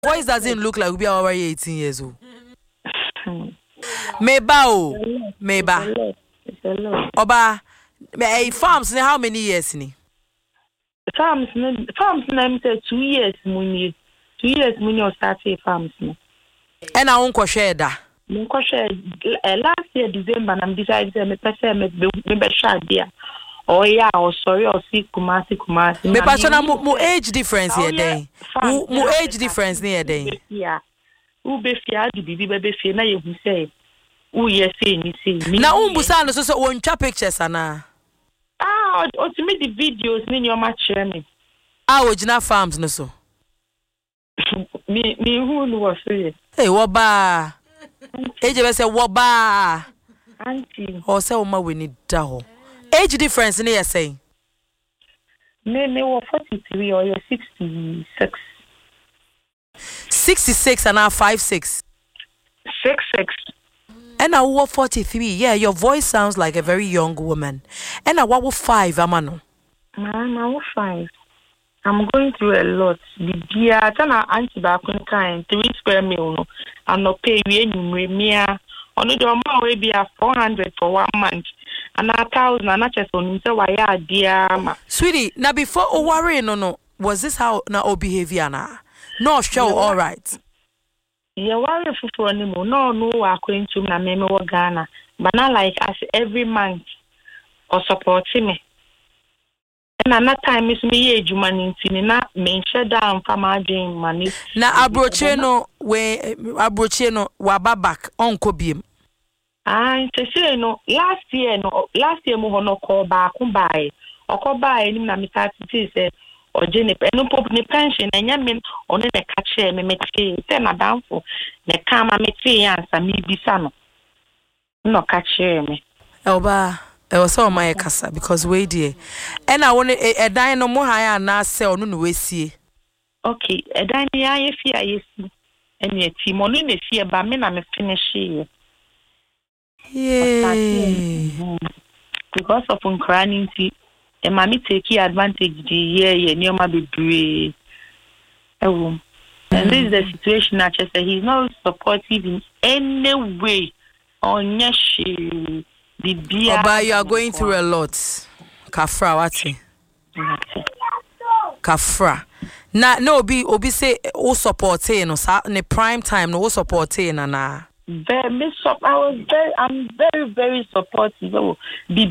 voice doesn't look like we are already 18 years old. Meba. Oba, farms how many years ni? Farms na say 2 years muni. 2 years muni o start farms no. And I won't share that. Last year December na decide say me pese me be share dia. Oh yeah, oh sorry, or see Kumasi. Me passion mo age difference here day. Mo age difference near day. Yeah. Who be fear the bibi be fear na you say. Who yes say ni say. Na umbusa no so won twa pictures ana. O to me the videos ni your match me. Ojina farms no so. Me who no was say. Hey, woba. Age be say woba. Auntie. O say o ma we ni da ho. Age difference ni you say? Me was 43 or 66. 66 and now 56. 66. And I was 43. Yeah, your voice sounds like a very young woman. And I was 5, amano. I'm 5. I'm going through a lot. The dear, tana auntie back on kind 3 square meal. No, I'm not pay we any only the amount will be 400 for 1 month. And 1,000 and not just on so why dear. Sweetie, now before worry no, was this how na o behavior na? No, show all right. Yeah, worry for anymore. No, according to na me Ghana. But not like as every month or supporting me. And another time is me age money na me shut down from my dream money. Na abrocheno wababak onko biem. Say no last year mo no call back buy. O call buy ni na me start say or Jenny no pop ni pension and yamin on the catcher me make ten a down for the kama me tea answer me bisano. No catcher me. Oba, I was all my casa because we dear. And I want a dine no more higher na sell no we see. Okay, a dine I fear yes. And yet Timon is here by me na me finish here. Yeah. Because of uncrowning and mommy take advantage the year near my baby. And this is the situation I just say he's not supportive in any way on the beer. Oba, you are going through a lot. Kafra wati. Kafra. Na no obi say o supporting no sa ne prime time no supporting na. I'm very, very supportive.